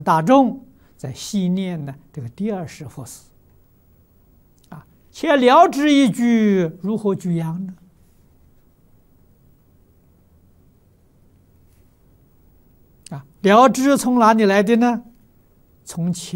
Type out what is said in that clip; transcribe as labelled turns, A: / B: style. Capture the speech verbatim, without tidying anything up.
A: 大众在细念呢这个第二世佛事啊，且了知一句如何居养呢？啊，了知从哪里来的呢？从前